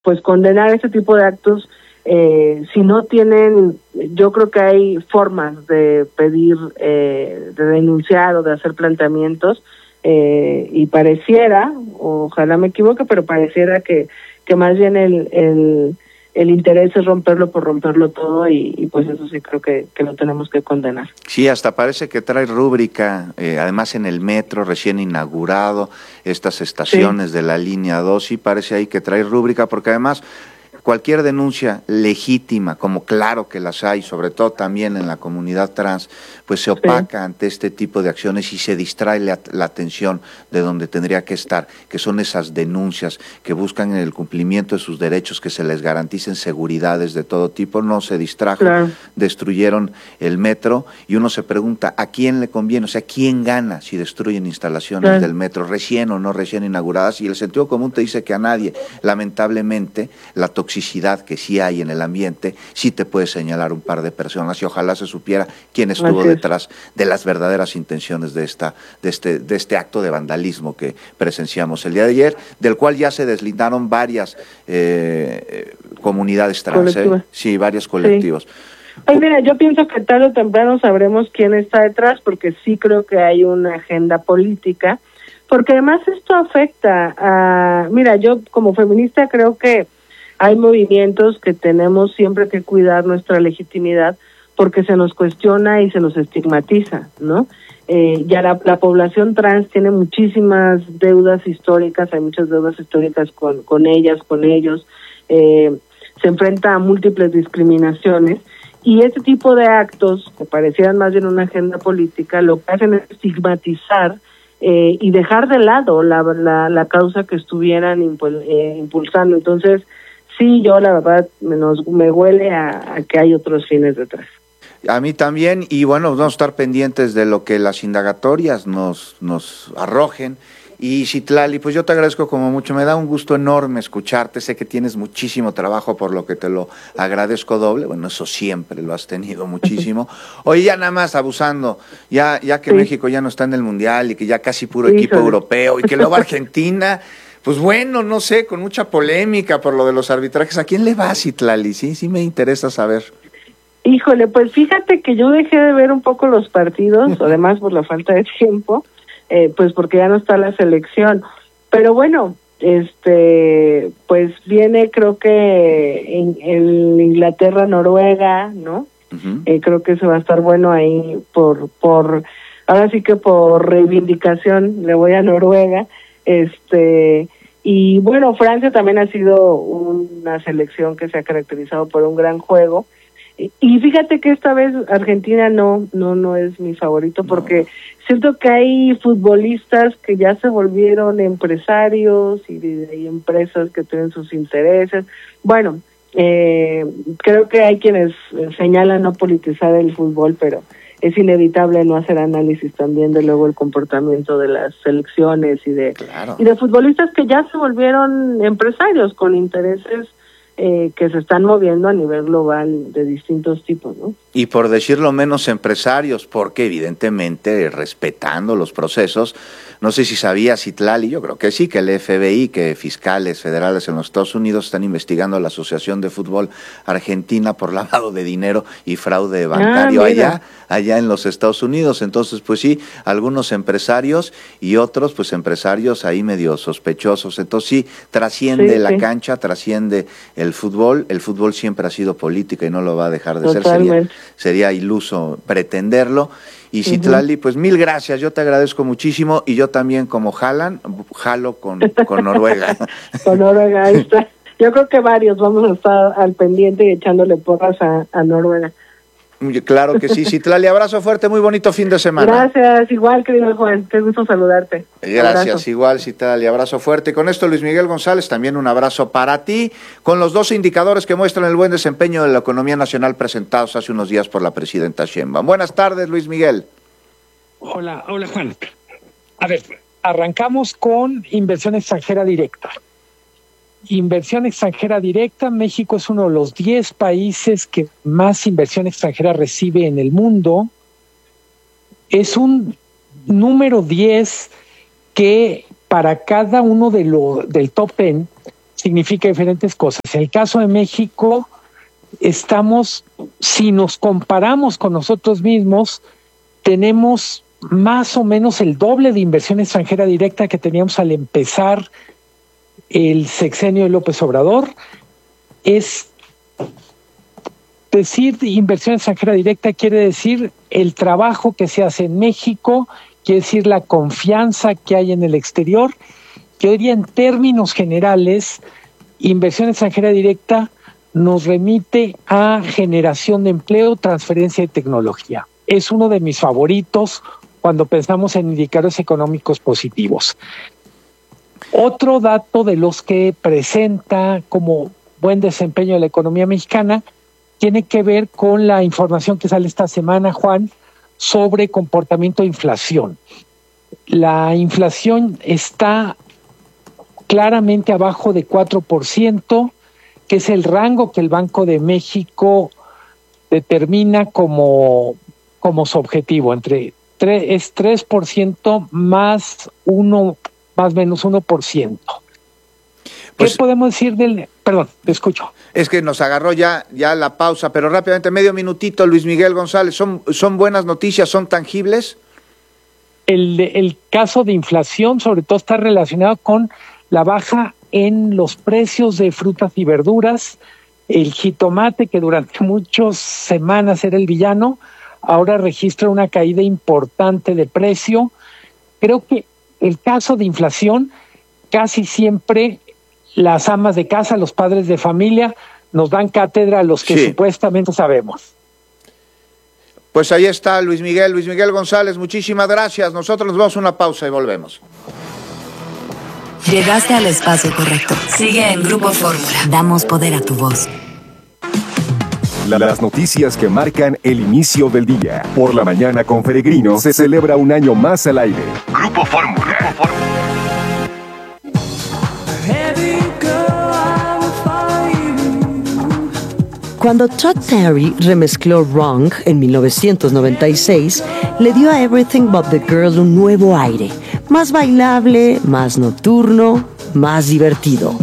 pues condenar este tipo de actos. Si no tienen, yo creo que hay formas de pedir, de denunciar o de hacer planteamientos, y pareciera, ojalá me equivoque, pero pareciera que más bien el interés es romperlo por romperlo todo, y pues eso sí creo que lo tenemos que condenar. Sí, hasta parece que trae rúbrica, además en el metro recién inaugurado, estas estaciones de la línea 2, sí parece ahí que trae rúbrica, porque además cualquier denuncia legítima, como claro que las hay, sobre todo también en la comunidad trans, pues se opaca ante este tipo de acciones y se distrae la atención de donde tendría que estar, que son esas denuncias que buscan el cumplimiento de sus derechos, que se les garanticen seguridades de todo tipo. No se distrajo, destruyeron el metro, y uno se pregunta, ¿a quién le conviene? O sea, ¿quién gana si destruyen instalaciones del metro, recién o no recién inauguradas? Y el sentido común te dice que a nadie. Lamentablemente, la toxicidad que sí hay en el ambiente, sí te puede señalar un par de personas, y ojalá se supiera quién estuvo detrás de las verdaderas intenciones de este acto de vandalismo que presenciamos el día de ayer, del cual ya se deslindaron varias comunidades trans, sí, varios colectivos. Ay, mira, yo pienso que tarde o temprano sabremos quién está detrás, porque sí creo que hay una agenda política, porque además esto afecta a... Mira, yo como feminista creo que hay movimientos que tenemos siempre que cuidar nuestra legitimidad, porque se nos cuestiona y se nos estigmatiza, ¿no? Ya la población trans tiene muchísimas deudas históricas, hay muchas deudas históricas con ellas, con ellos, se enfrenta a múltiples discriminaciones, y este tipo de actos, que parecieran más bien una agenda política, lo que hacen es estigmatizar y dejar de lado la causa que estuvieran impulsando. Entonces, sí, yo la verdad me huele a que hay otros fines detrás. A mí también, y bueno, vamos a estar pendientes de lo que las indagatorias nos arrojen. Y Citlali, pues yo te agradezco como mucho, me da un gusto enorme escucharte, sé que tienes muchísimo trabajo, por lo que te lo agradezco doble, bueno, eso siempre lo has tenido muchísimo. Oye, ya nada más abusando, ya que México ya no está en el Mundial y que ya casi puro equipo europeo, y que luego Argentina, pues bueno, no sé, con mucha polémica por lo de los arbitrajes, ¿a quién le va, Citlali? Sí me interesa saber. Híjole, pues fíjate que yo dejé de ver un poco los partidos, además por la falta de tiempo, pues porque ya no está la selección. Pero bueno, pues viene, creo que en Inglaterra-Noruega, ¿no? Creo que eso va a estar bueno ahí ahora sí que por reivindicación le voy a Noruega. Y bueno, Francia también ha sido una selección que se ha caracterizado por un gran juego. Y fíjate que esta vez Argentina no es mi favorito, porque siento que hay futbolistas que ya se volvieron empresarios y hay empresas que tienen sus intereses. Bueno, creo que hay quienes señalan no politizar el fútbol, pero es inevitable no hacer análisis también de luego el comportamiento de las selecciones y de futbolistas que ya se volvieron empresarios con intereses que se están moviendo a nivel global de distintos tipos, ¿no? Y por decirlo menos empresarios, porque evidentemente respetando los procesos, no sé si sabías, Citlali, yo creo que sí, que el FBI, que fiscales federales en los Estados Unidos están investigando a la Asociación de Fútbol Argentina por lavado de dinero y fraude bancario allá en los Estados Unidos. Entonces, pues sí, algunos empresarios y otros, pues empresarios ahí medio sospechosos. Entonces sí, trasciende la cancha, trasciende el fútbol siempre ha sido política y no lo va a dejar de ser, sería iluso pretenderlo. Y Citlali, pues mil gracias, yo te agradezco muchísimo, y yo también como jalo con Noruega. Con Noruega, ahí está. Yo creo que varios vamos a estar al pendiente y echándole porras a Noruega. Claro que sí, Citlali, abrazo fuerte, muy bonito fin de semana. Gracias, igual querido Juan, qué gusto saludarte. Gracias, abrazo. Igual Citlali, abrazo fuerte. Con esto Luis Miguel González, también un abrazo para ti, con los 2 indicadores que muestran el buen desempeño de la economía nacional presentados hace unos días por la presidenta Sheinbaum. Buenas tardes, Luis Miguel. Hola Juan. A ver, arrancamos con inversión extranjera directa. Inversión extranjera directa, México es uno de los 10 países que más inversión extranjera recibe en el mundo. Es un número 10 que para cada uno del top 10 significa diferentes cosas. En el caso de México, si nos comparamos con nosotros mismos, tenemos más o menos el doble de inversión extranjera directa que teníamos al empezar el sexenio de López Obrador. Es decir, inversión extranjera directa quiere decir el trabajo que se hace en México, quiere decir la confianza que hay en el exterior, que hoy día en términos generales, inversión extranjera directa nos remite a generación de empleo, transferencia de tecnología. Es uno de mis favoritos cuando pensamos en indicadores económicos positivos. Otro dato de los que presenta como buen desempeño de la economía mexicana tiene que ver con la información que sale esta semana, Juan, sobre comportamiento de inflación. La inflación está claramente abajo de 4%, que es el rango que el Banco de México determina como su objetivo. Es 3% más menos 1%. Pues, ¿qué podemos decir del...? Perdón, te escucho. Es que nos agarró ya la pausa, pero rápidamente, medio minutito, Luis Miguel González, ¿son buenas noticias, son tangibles? El caso de inflación sobre todo está relacionado con la baja en los precios de frutas y verduras. El jitomate, que durante muchas semanas era el villano, ahora registra una caída importante de precio. Creo que el caso de inflación, casi siempre las amas de casa, los padres de familia, nos dan cátedra a los que supuestamente sabemos. Pues ahí está Luis Miguel González, muchísimas gracias. Nosotros nos vamos a una pausa y volvemos. Llegaste al espacio correcto. Sigue en Grupo Fórmula. Damos poder a tu voz. Las noticias que marcan el inicio del día. Por la mañana con Peregrino se celebra un año más al aire. Grupo Fórmula. Cuando Todd Terry remezcló Wrong en 1996, le dio a Everything But the Girl un nuevo aire, más bailable, más nocturno, más divertido.